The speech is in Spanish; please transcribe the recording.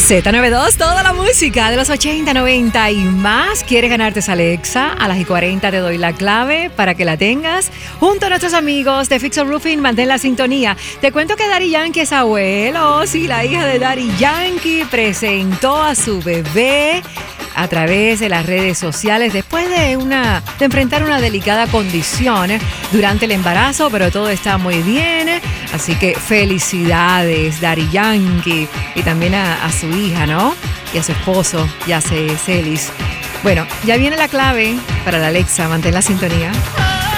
Z92, toda la música de los 80, 90 y más. ¿Quieres ganarte esa Alexa? A las 40 te doy la clave para que la tengas. Junto a nuestros amigos de Fixer Roofing, mantén la sintonía. Te cuento que Daddy Yankee es abuelo. Sí, la hija de Daddy Yankee presentó a su bebé a través de las redes sociales después de enfrentar una delicada condición durante el embarazo, pero todo está muy bien. Así que felicidades, Daddy Yankee, y también a su hija, ¿no? Y a su esposo, ya Celis. Bueno, ya viene la clave para la Alexa, mantén la sintonía.